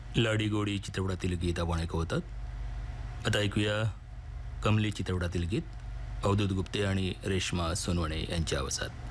लाडी गोडी चित्रपटातील गीत आपण ऐकवतात. आता ऐकूया कमली चित्रपटातील गीत अवधूत गुप्ते आणि रेश्मा सोनवणे यांच्या आवाजात.